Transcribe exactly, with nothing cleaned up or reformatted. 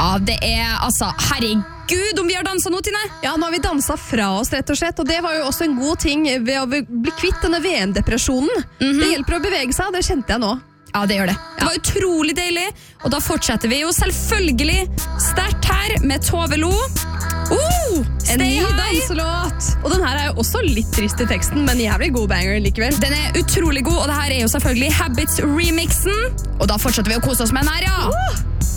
Ja, det er altså, herregud om vi har danset nå, Tine. Ja, nå har vi danset fra oss, rett og slett, og det var jo også en god ting ved å bli kvitt denne V M-depresjonen. Mm-hmm. Det hjelper å bevege seg, og det kjente jeg nå. Ja, det gjør det. Det var utrolig deilig, og da fortsetter vi jo selvfølgelig sterkt her med Tove Lo. Uh, en ny danselåt. Og den her er jo også litt trist i teksten, men jævlig god banger likevel. Den er utrolig god, og det her er jo selvfølgelig Habits remixen. Og da fortsetter vi å kose oss med den her, ja. Uh!